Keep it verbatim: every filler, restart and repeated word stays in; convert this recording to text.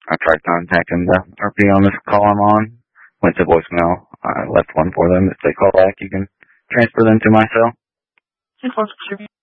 I tried contacting the R P on this call I'm on. Went to voicemail. I left one for them. If they call back, you can transfer them to my cell.